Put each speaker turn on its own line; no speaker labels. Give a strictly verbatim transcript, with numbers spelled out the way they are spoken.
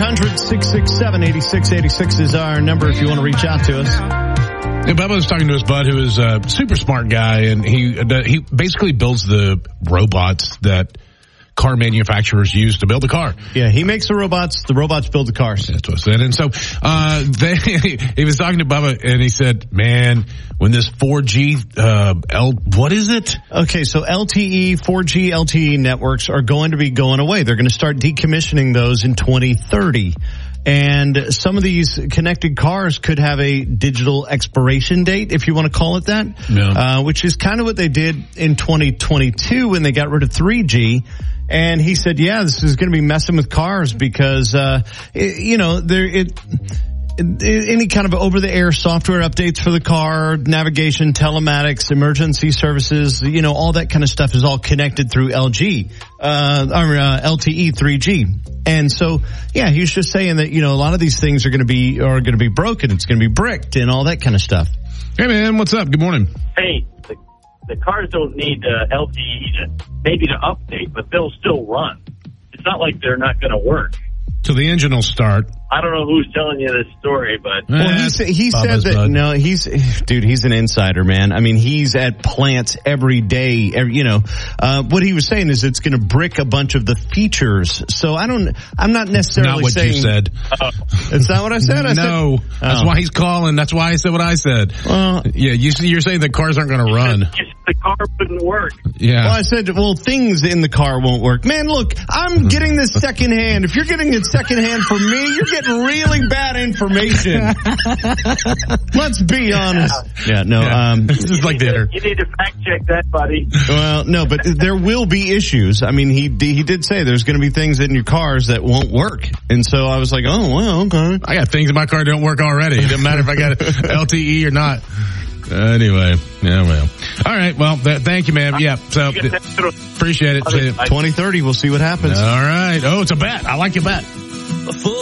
hundred, six six seven, eight six eight six is our number if you want to reach out to us.
Yeah, Bubba was talking to his bud who is a super smart guy, and he uh, he basically builds the robots that car manufacturers use to build a car.
Yeah, he makes the robots. The robots build the cars.
That's what I said. And so uh they, he was talking to Bubba, and he said, man, when this four G, uh, L, what is it?
Okay, so L T E, four G L T E networks are going to be going away. They're going to start decommissioning those in twenty thirty. And some of these connected cars could have a digital expiration date, if you want to call it that,
Yeah.
uh, which is kind of what they did in twenty twenty-two when they got rid of three G. And he said, yeah, this is going to be messing with cars because, uh, it, you know, there, it, any kind of over-the-air software updates for the car, navigation, telematics, emergency services, you know, all that kind of stuff is all connected through L G, uh, or uh, L T E three G. And so, yeah, he was just saying that, you know, a lot of these things are going to be, are going to be broken. It's going to be bricked and all that kind of stuff.
Hey, man, what's up? Good morning.
Hey, the, the cars don't need uh, L T E to, maybe to update, but they'll still run. It's not like they're not going to work.
So the engine will start.
I don't know who's telling you this story, but...
Well, he, sa- he said that,
bud.
no, he's, dude, he's an insider, man. I mean, he's at plants every day, every, you know. Uh, what he was saying is it's going to brick a bunch of the features. So I don't, I'm not necessarily
Not what
saying...
you said.
Uh,
It's not what I said? I
no.
said,
That's
oh.
why he's calling. That's why I said what I said.
Well,
Yeah, you, you're saying the cars aren't going to run.
just the car wouldn't work.
Yeah.
Well, I said, well, things in the car won't work. Man, look, I'm getting this secondhand. If you're getting it secondhand from me, you're getting really bad information. Let's be honest. Yeah, no,
Yeah.
um,
This is like dinner.
You need to fact check that, buddy.
well, no, but there will be issues. I mean, he he did say there's going to be things in your cars that won't work. And so I was like, oh, well, okay.
I got things in my car that don't work already. It doesn't matter if I got L T E or not. Anyway, yeah, well. All right, well, th- thank you, man. Yeah, so
You get that-
appreciate it. See you.
twenty thirty, we'll see what happens.
All right. Oh, it's a bet. I like your bet.
A full